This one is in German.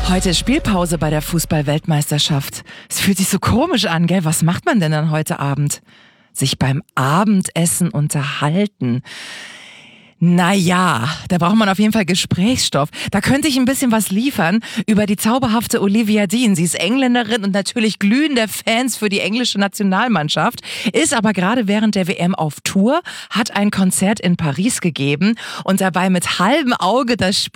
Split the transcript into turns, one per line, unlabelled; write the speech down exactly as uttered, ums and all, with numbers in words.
Heute ist Spielpause bei der Fußball-Weltmeisterschaft. Es fühlt sich so komisch an, gell? Was macht man denn dann heute Abend? Sich beim Abendessen unterhalten. Naja, da braucht man auf jeden Fall Gesprächsstoff. Da könnte ich ein bisschen was liefern über die zauberhafte Olivia Dean. Sie ist Engländerin und natürlich glühender Fans für die englische Nationalmannschaft, ist aber gerade während der W M auf Tour, hat ein Konzert in Paris gegeben und dabei mit halbem Auge das Spiel